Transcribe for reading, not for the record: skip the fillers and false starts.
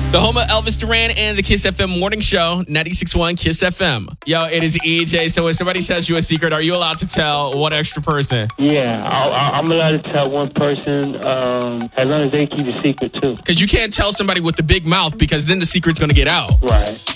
The home of Elvis Duran and the Kiss FM morning show, 96.1 Kiss FM. Yo, it is EJ. So when somebody tells you a secret, are you allowed to tell one extra person? Yeah, I'm allowed to tell one person as long as they keep the secret, too. Because you can't tell somebody with the big mouth because then the secret's going to get out. Right.